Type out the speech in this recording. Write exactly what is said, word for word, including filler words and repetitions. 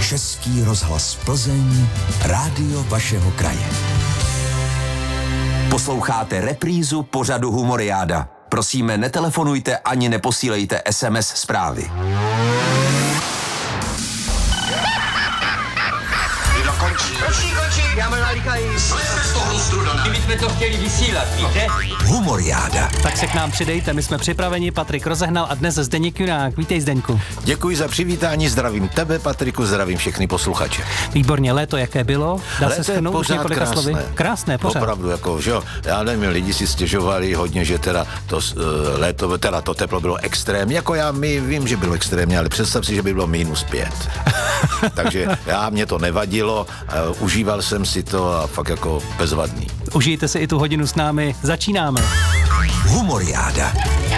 Český rozhlas Plzeň, rádio vašeho kraje. Posloucháte reprízu pořadu Humoriáda. Prosíme, netelefonujte ani neposílejte es em es zprávy. Končí, končí, já mám nalíkají. Slejte z toho strudana. My jsme to chtěli vysílat, víte? Humoriáda. Tak se k nám přidejte, my jsme připraveni, Patrik Rozehnal a dnes Zdeněk Junák. Vítej, Zdeňku. Děkuji za přivítání, zdravím tebe, Patriku, zdravím všechny posluchače. Výborně, léto jaké bylo? Dá léto se shrnout už několika krásné. slovy? Krásné, pořád. Opravdu, jako, že jo, já nevím, lidi si stěžovali hodně, že teda to uh, léto, teda to teplo bylo extrémně, jako já my vím, že bylo extrémně, ale představ si, že by bylo minus pět. Takže já, mě to nevadilo, uh, užíval jsem si to a fakt jako bezvadný. Užijte si i tu hodinu s námi, začínáme. Humoriáda.